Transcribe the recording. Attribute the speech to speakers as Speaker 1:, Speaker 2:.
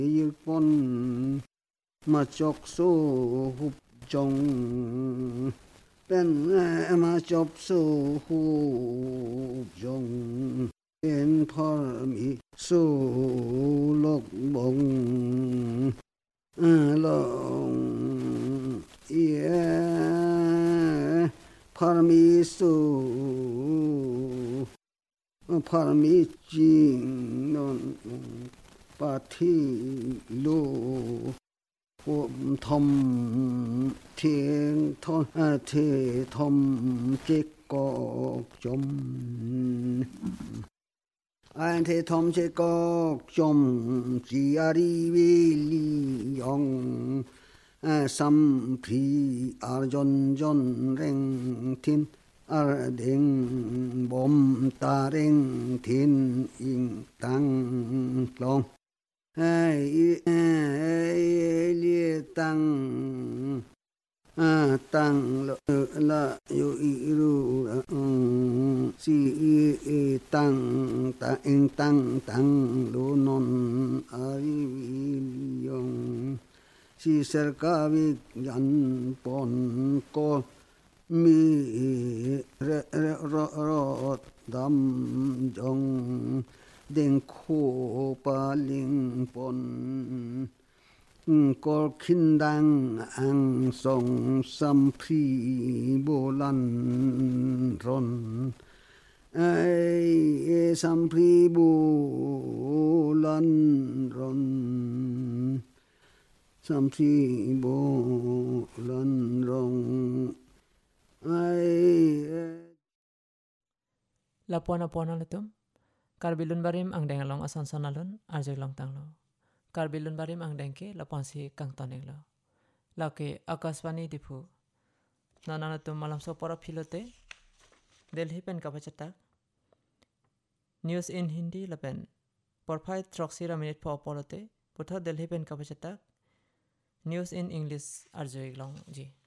Speaker 1: 일본 마족수 흡종 뺀 마족수 흡종 뺀 펄미 수록봉 롱 예 펄미수 펄미징 바티루 thom thiên thon thì thom chết cột chôm anh thì thom chết cột chôm chỉ đi về li yong sam phi ar jon jon reng thiên ar đeng bom ta reng thiên in tăng long lia tăng tăng la yu ru si tăng tăng lu non ai yong si serka vi yan pon ko mi ro dam jong đen khô pa linh pon col kinh đăng ang song sam phi bồ lan ron ai sam phi bồ lan ron sam phi bồ lan ron ai
Speaker 2: la pona latum Karbilun barim ang deng long asan sanalun arjay long tanglo. Karbilun barim ang dengke lapansi kang toneng lo. Lake Akashvani dipu. Nanana tum malam sopora philote. Delhi pen kapachatak. News in Hindi lapen. Porphai troxira minute po apolote. Putho Delhi pen kapachatak. News in English arjay long ji.